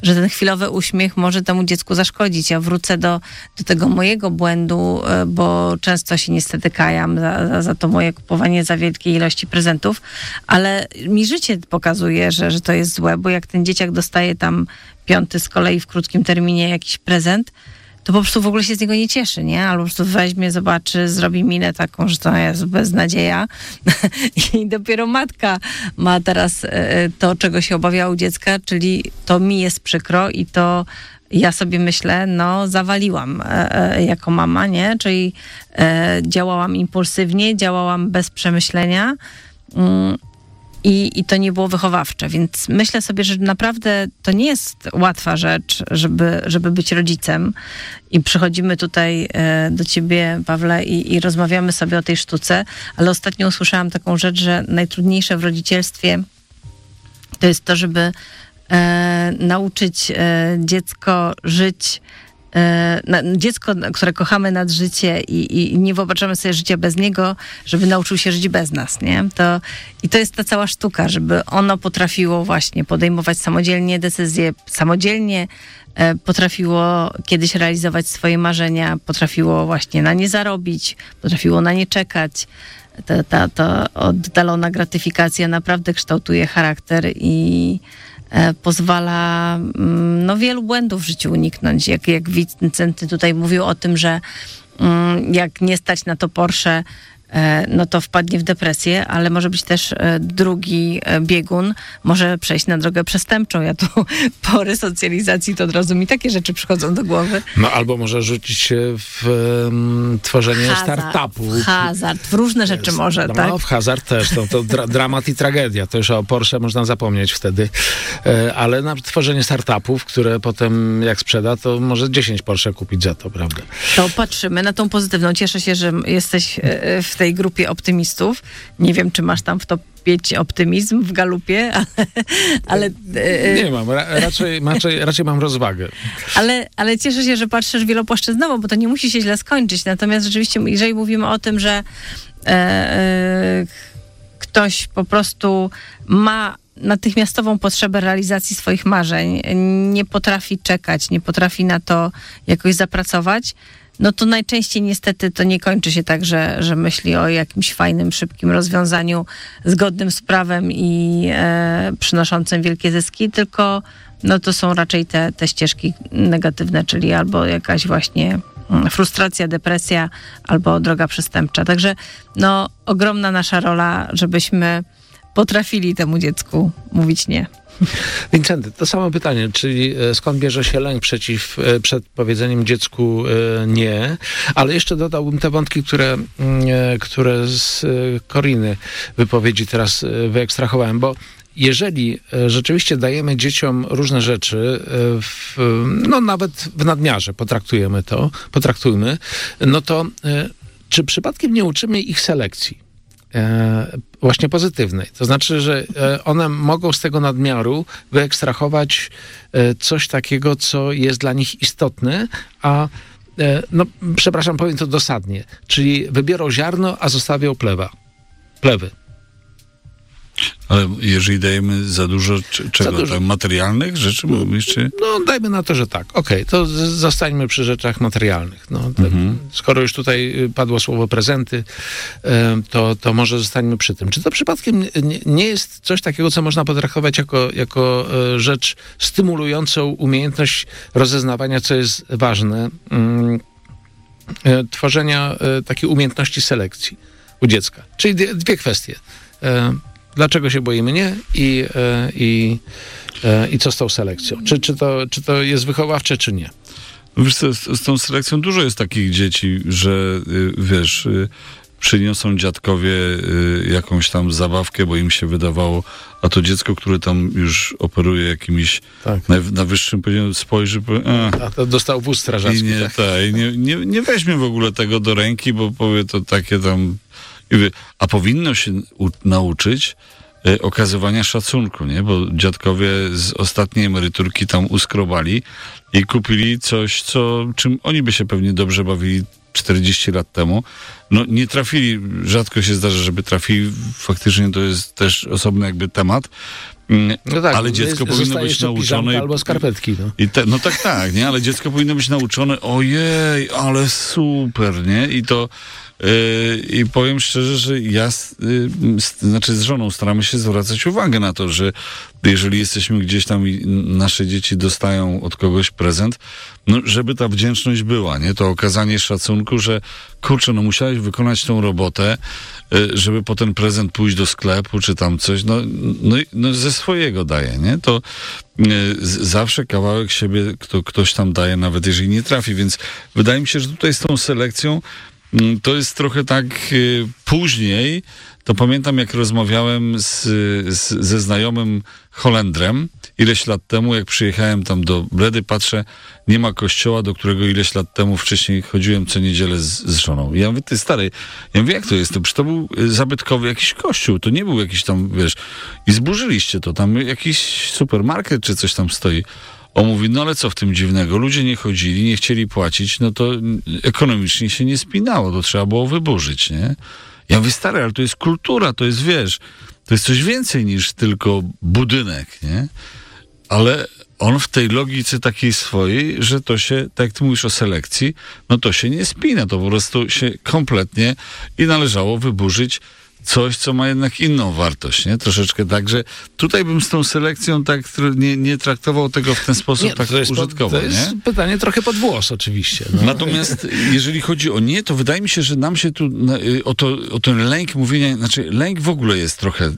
że ten chwilowy uśmiech może temu dziecku zaszkodzić. Ja wrócę do tego mojego błędu, bo często się niestety kajam za to moje kupowanie za wielkiej ilości prezentów, ale mi życie pokazuje, że to jest złe, bo jak ten dzieciak dostaje tam 5 z kolei w krótkim terminie jakiś prezent, to po prostu w ogóle się z niego nie cieszy, nie? Albo po prostu weźmie, zobaczy, zrobi minę taką, że to jest beznadzieja. I dopiero matka ma teraz to, czego się obawiała u dziecka, czyli to mi jest przykro i to ja sobie myślę, no zawaliłam jako mama, nie? Czyli działałam impulsywnie, działałam bez przemyślenia. I to nie było wychowawcze, więc myślę sobie, że naprawdę to nie jest łatwa rzecz, żeby być rodzicem. I przychodzimy tutaj do ciebie, Pawle, i rozmawiamy sobie o tej sztuce, ale ostatnio usłyszałam taką rzecz, że najtrudniejsze w rodzicielstwie to jest to, żeby nauczyć dziecko żyć, dziecko, które kochamy nad życie i nie wyobrażamy sobie życia bez niego, żeby nauczył się żyć bez nas, nie? I to jest ta cała sztuka, żeby ono potrafiło właśnie podejmować samodzielnie decyzje, samodzielnie potrafiło kiedyś realizować swoje marzenia, potrafiło właśnie na nie zarobić, potrafiło na nie czekać. Ta oddalona gratyfikacja naprawdę kształtuje charakter i pozwala wielu błędów w życiu uniknąć. Jak Wincenty tutaj mówił o tym, że jak nie stać na to Porsche, no to wpadnie w depresję, ale może być też drugi biegun, może przejść na drogę przestępczą. Ja tu po resocjalizacji to od razu mi takie rzeczy przychodzą do głowy. No albo może rzucić się w tworzenie startupu. W hazard, w różne rzeczy może, no, tak? No w hazard też, to dramat i tragedia. To już o Porsche można zapomnieć wtedy. Ale na tworzenie startupów, które potem jak sprzeda, to może 10 Porsche kupić za to, prawda? To patrzymy na tą pozytywną. Cieszę się, że jesteś w tej grupie optymistów. Nie wiem, czy masz tam w top 5 optymizm w galupie, ale nie mam. Raczej mam rozwagę. Ale cieszę się, że patrzysz wielopłaszczyznowo, bo to nie musi się źle skończyć. Natomiast rzeczywiście, jeżeli mówimy o tym, że ktoś po prostu ma natychmiastową potrzebę realizacji swoich marzeń, nie potrafi czekać, nie potrafi na to jakoś zapracować, no to najczęściej niestety to nie kończy się tak, że myśli o jakimś fajnym, szybkim rozwiązaniu zgodnym z prawem i przynoszącym wielkie zyski, tylko no to są raczej te ścieżki negatywne, czyli albo jakaś właśnie frustracja, depresja, albo droga przestępcza. Także no ogromna nasza rola, żebyśmy potrafili temu dziecku mówić nie. Wincenty, to samo pytanie, czyli skąd bierze się lęk przed powiedzeniem dziecku nie, ale jeszcze dodałbym te wątki, które z Koriny wypowiedzi teraz wyekstrahowałem, bo jeżeli rzeczywiście dajemy dzieciom różne rzeczy, nawet w nadmiarze potraktujmy, no to czy przypadkiem nie uczymy ich selekcji? Właśnie pozytywnej. To znaczy, że one mogą z tego nadmiaru wyekstrahować coś takiego, co jest dla nich istotne, a przepraszam, powiem to dosadnie, czyli wybiorą ziarno, a zostawią plewy. Ale jeżeli dajemy za dużo czego? Tam materialnych rzeczy mówisz, czy? No dajmy na to, że tak. Okej, to zostańmy przy rzeczach materialnych. Skoro już tutaj padło słowo prezenty, to może zostańmy przy tym. Czy to przypadkiem nie jest coś takiego, co można potraktować jako rzecz stymulującą umiejętność rozeznawania, co jest ważne, tworzenia takiej umiejętności selekcji u dziecka? Czyli dwie kwestie. Dlaczego się boimy nie i co z tą selekcją? Czy to jest wychowawcze, czy nie? Wiesz co, z tą selekcją dużo jest takich dzieci, że przyniosą dziadkowie jakąś tam zabawkę, bo im się wydawało, a to dziecko, które tam już operuje jakimiś na wyższym poziomie, spojrzy, a to dostał wóz strażacki. Nie weźmie w ogóle tego do ręki, bo powie to takie tam. A powinno się nauczyć okazywania szacunku, nie? Bo dziadkowie z ostatniej emeryturki tam uskrobali i kupili coś, czym oni by się pewnie dobrze bawili 40 lat temu. No nie trafili, rzadko się zdarza, żeby trafili, faktycznie to jest też osobny jakby temat, No tak, ale dziecko powinno być nauczone. Albo skarpetki. No tak, nie? Ale dziecko powinno być nauczone, ojej, ale super, nie? I powiem szczerze, że ja z żoną staramy się zwracać uwagę na to, że jeżeli jesteśmy gdzieś tam i nasze dzieci dostają od kogoś prezent, no żeby ta wdzięczność była, nie? To okazanie szacunku, że kurczę, no musiałeś wykonać tą robotę, żeby po ten prezent pójść do sklepu, czy tam coś, no ze swojego daje, nie? To zawsze kawałek siebie ktoś tam daje, nawet jeżeli nie trafi, więc wydaje mi się, że tutaj z tą selekcją to jest trochę tak później, to pamiętam jak rozmawiałem ze znajomym Holendrem ileś lat temu, jak przyjechałem tam do Bredy, patrzę, nie ma kościoła, do którego ileś lat temu wcześniej chodziłem co niedzielę z żoną. I ja mówię, ty stary, ja mówię, jak to jest? To był zabytkowy jakiś kościół, to nie był jakiś tam, wiesz, i zburzyliście to, tam jakiś supermarket czy coś tam stoi. On mówi, no ale co w tym dziwnego? Ludzie nie chodzili, nie chcieli płacić, no to ekonomicznie się nie spinało, to trzeba było wyburzyć, nie? Ja mówię, stary, ale to jest kultura, to jest, wiesz, to jest coś więcej niż tylko budynek, nie? Ale on w tej logice takiej swojej, że to się, tak jak ty mówisz o selekcji, no to się nie spina, to po prostu się kompletnie i należało wyburzyć coś, co ma jednak inną wartość, nie? Troszeczkę tak, że tutaj bym z tą selekcją tak nie traktował tego w ten sposób nie, tak użytkowo, to jest pytanie trochę pod włos oczywiście. No. Natomiast jeżeli chodzi o nie, to wydaje mi się, że nam się tu o ten lęk mówienia, znaczy lęk w ogóle jest trochę,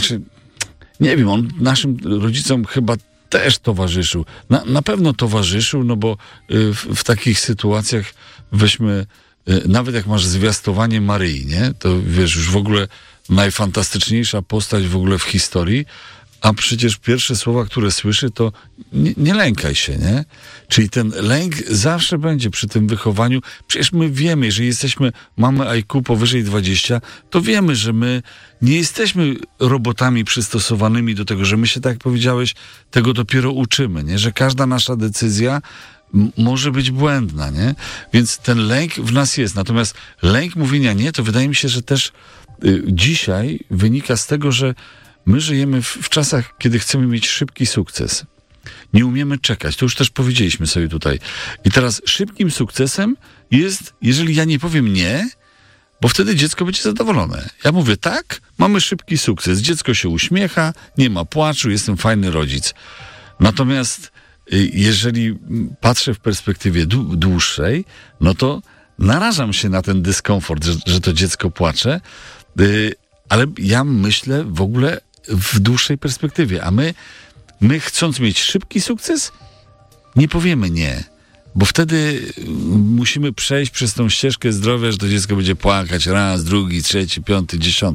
nie wiem, on naszym rodzicom chyba też towarzyszył. Na pewno towarzyszył, no bo w takich sytuacjach weźmy nawet jak masz zwiastowanie Maryi, nie? To wiesz, już w ogóle najfantastyczniejsza postać w ogóle w historii, a przecież pierwsze słowa, które słyszy, to nie lękaj się, nie? Czyli ten lęk zawsze będzie przy tym wychowaniu. Przecież my wiemy, jeżeli mamy IQ powyżej 20, to wiemy, że my nie jesteśmy robotami przystosowanymi do tego, że my się, tak jak powiedziałeś, tego dopiero uczymy, nie? Że każda nasza decyzja może być błędna, nie? Więc ten lęk w nas jest. Natomiast lęk mówienia nie, to wydaje mi się, że też dzisiaj wynika z tego, że my żyjemy w czasach, kiedy chcemy mieć szybki sukces. Nie umiemy czekać. To już też powiedzieliśmy sobie tutaj. I teraz szybkim sukcesem jest, jeżeli ja nie powiem nie, bo wtedy dziecko będzie zadowolone. Ja mówię tak, mamy szybki sukces. Dziecko się uśmiecha, nie ma płaczu, jestem fajny rodzic. Natomiast jeżeli patrzę w perspektywie dłuższej, no to narażam się na ten dyskomfort, że to dziecko płacze, ale ja myślę w ogóle w dłuższej perspektywie, a my chcąc mieć szybki sukces, nie powiemy nie, bo wtedy musimy przejść przez tą ścieżkę zdrowia, że to dziecko będzie płakać raz, drugi, trzeci, piąty, 10.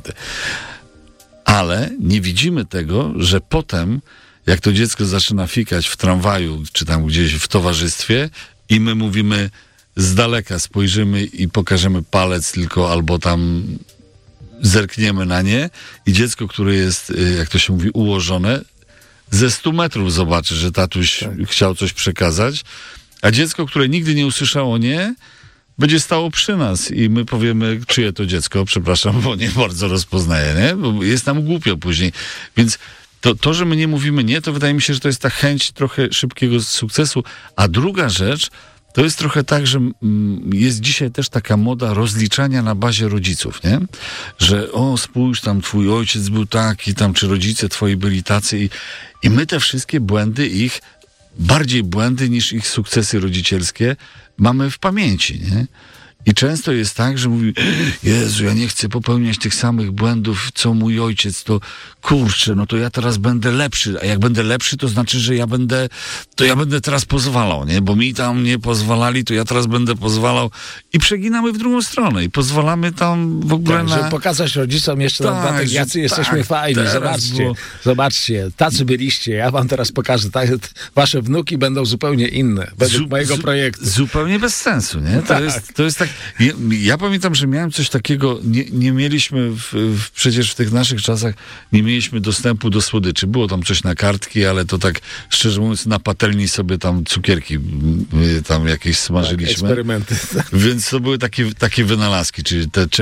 Ale nie widzimy tego, że potem jak to dziecko zaczyna fikać w tramwaju, czy tam gdzieś w towarzystwie i my mówimy z daleka, spojrzymy i pokażemy palec tylko albo tam zerkniemy na nie i dziecko, które jest, jak to się mówi, ułożone, ze 100 metrów zobaczy, że tatuś chciał coś przekazać, a dziecko, które nigdy nie usłyszało nie, będzie stało przy nas i my powiemy, czyje to dziecko, przepraszam, bo nie bardzo rozpoznaję, nie? Bo jest nam głupio później. Więc to, że my nie mówimy nie, to wydaje mi się, że to jest ta chęć trochę szybkiego sukcesu. A druga rzecz, to jest trochę tak, że jest dzisiaj też taka moda rozliczania na bazie rodziców, nie? Że spójrz, tam twój ojciec był taki, tam czy rodzice twoi byli tacy i my te wszystkie błędy bardziej błędy niż ich sukcesy rodzicielskie mamy w pamięci, nie? I często jest tak, że mówi, Jezu, ja nie chcę popełniać tych samych błędów, co mój ojciec, to kurczę, no to ja teraz będę lepszy, a jak będę lepszy, to znaczy, że ja będę teraz pozwalał, nie? Bo mi tam nie pozwalali, to ja teraz będę pozwalał i przeginamy w drugą stronę i pozwalamy tam w ogóle tak, żeby pokazać rodzicom jeszcze na dodatek, jacy jesteśmy fajni, zobaczcie, tacy byliście, ja wam teraz pokażę, wasze wnuki będą zupełnie inne, według mojego projektu. Zupełnie bez sensu, nie? To jest tak. Ja pamiętam, że miałem coś takiego, nie mieliśmy przecież w tych naszych czasach nie mieliśmy dostępu do słodyczy. Było tam coś na kartki, ale to tak szczerze mówiąc na patelni sobie tam cukierki tam jakieś smażyliśmy. Tak, eksperymenty. Więc to były takie wynalazki, czyli te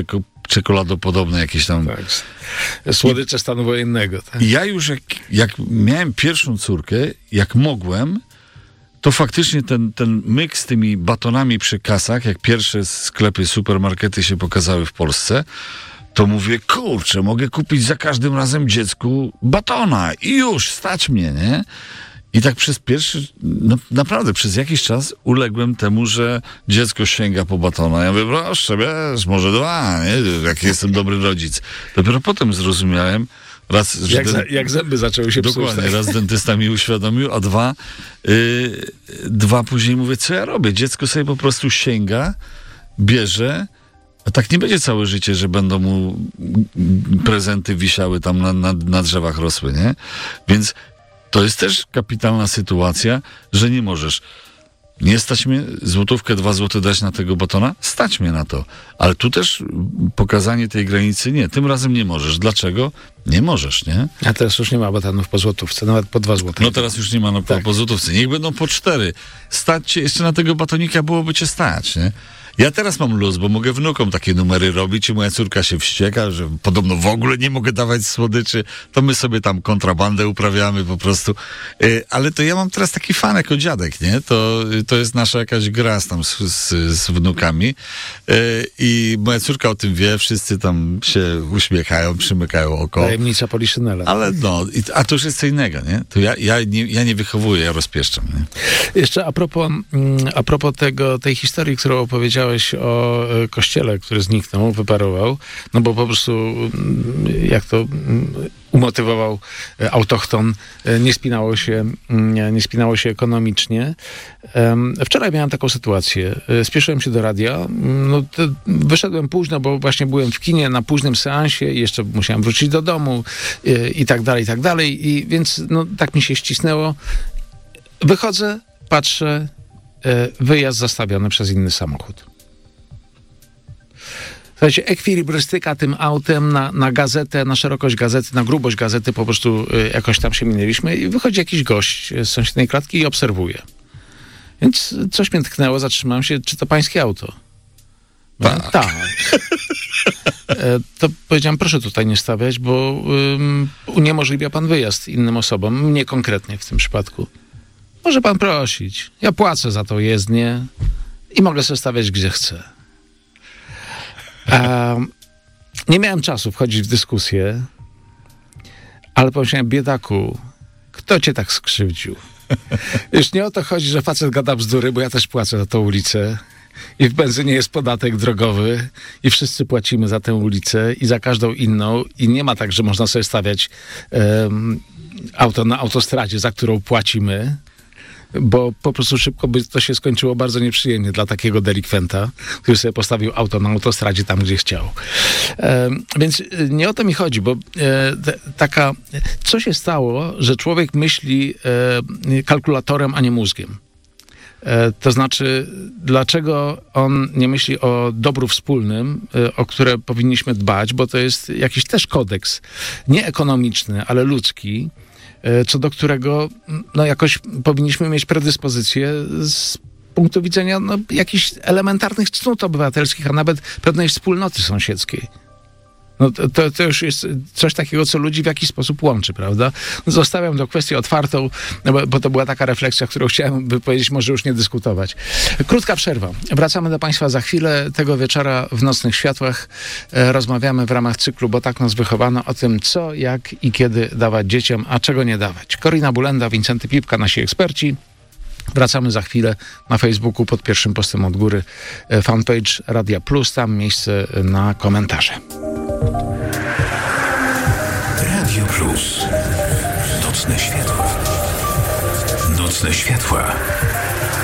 czekoladopodobne jakieś tam... Tak. Słodycze stanu wojennego. Tak? I ja już jak miałem pierwszą córkę, jak mogłem, to faktycznie ten myk z tymi batonami przy kasach, jak pierwsze sklepy, supermarkety się pokazały w Polsce, to mówię, kurczę, mogę kupić za każdym razem dziecku batona i już, stać mnie, nie? I tak przez naprawdę przez jakiś czas uległem temu, że dziecko sięga po batona. Ja mówię, proszę, wiesz, może 2, nie? Jaki jestem dobry rodzic. Dopiero potem zrozumiałem, jak zęby zaczęły się psuć. Dokładnie, Tak? raz dentysta mi uświadomił, a dwa później mówię, co ja robię? Dziecko sobie po prostu sięga, bierze, a tak nie będzie całe życie, że będą mu prezenty wisiały tam na drzewach rosły, nie? Więc to jest też kapitalna sytuacja, że nie możesz. Nie stać mnie złotówkę, 2 złote dać na tego batona? Stać mnie na to. Ale tu też pokazanie tej granicy nie. Tym razem nie możesz. Dlaczego? Nie możesz, nie? A teraz już nie ma batonów po złotówce, nawet po 2 złote. No teraz już nie ma po złotówce. Niech będą po 4. Stać cię, jeszcze na tego batonika byłoby cię stać, nie? Ja teraz mam luz, bo mogę wnukom takie numery robić i moja córka się wścieka, że podobno w ogóle nie mogę dawać słodyczy, to my sobie tam kontrabandę uprawiamy po prostu. Ale to ja mam teraz taki fan jako dziadek, nie? To jest nasza jakaś gra tam z wnukami i moja córka o tym wie, wszyscy tam się uśmiechają, przymykają oko. Tajemnica Poliszynela. Ale no, a to już jest co innego, nie? To ja nie wychowuję, ja rozpieszczam, nie? Jeszcze a propos tej historii, którą opowiedziałeś o kościele, który zniknął, wyparował, no bo po prostu jak to umotywował autochton, nie spinało się ekonomicznie. Wczoraj miałem taką sytuację. Spieszyłem się do radia, wyszedłem późno, bo właśnie byłem w kinie na późnym seansie i jeszcze musiałem wrócić do domu i tak dalej, i więc tak mi się ścisnęło. Wychodzę, patrzę, wyjazd zastawiony przez inny samochód. Słuchajcie, ekwilibrystyka tym autem na gazetę, na szerokość gazety, na grubość gazety, po prostu jakoś tam się minęliśmy i wychodzi jakiś gość z sąsiedniej klatki i obserwuje. Więc coś mnie tknęło, zatrzymałem się, czy to pańskie auto? Tak. To powiedziałem, proszę tutaj nie stawiać, bo uniemożliwia pan wyjazd innym osobom, mnie konkretnie w tym przypadku. Może pan prosić. Ja płacę za tą jezdnię i mogę sobie stawiać gdzie chcę. Nie miałem czasu wchodzić w dyskusję, ale pomyślałem, biedaku, kto cię tak skrzywdził? Już nie o to chodzi, że facet gada bzdury, bo ja też płacę za tą ulicę i w benzynie jest podatek drogowy i wszyscy płacimy za tę ulicę i za każdą inną i nie ma tak, że można sobie stawiać auto na autostradzie, za którą płacimy, bo po prostu szybko by to się skończyło bardzo nieprzyjemnie dla takiego delikwenta, który sobie postawił auto na autostradzie tam, gdzie chciał. Więc nie o to mi chodzi, bo co się stało, że człowiek myśli kalkulatorem, a nie mózgiem? To znaczy, dlaczego on nie myśli o dobru wspólnym, o które powinniśmy dbać, bo to jest jakiś też kodeks, nie ekonomiczny, ale ludzki, co do którego jakoś powinniśmy mieć predyspozycję z punktu widzenia jakichś elementarnych cnót obywatelskich, a nawet pewnej wspólnoty sąsiedzkiej. To już jest coś takiego, co ludzi w jakiś sposób łączy, prawda? Zostawiam tę kwestię otwartą, bo to była taka refleksja, którą chciałem powiedzieć, może już nie dyskutować. Krótka przerwa. Wracamy do Państwa za chwilę. Tego wieczora w Nocnych Światłach rozmawiamy w ramach cyklu Bo tak nas wychowano o tym, co, jak i kiedy dawać dzieciom, a czego nie dawać. Korina Bulenda, Wincenty Pipka, nasi eksperci. Wracamy za chwilę na Facebooku pod pierwszym postem od góry fanpage Radia Plus, tam miejsce na komentarze. Radio Plus. Nocne światła. Nocne światła.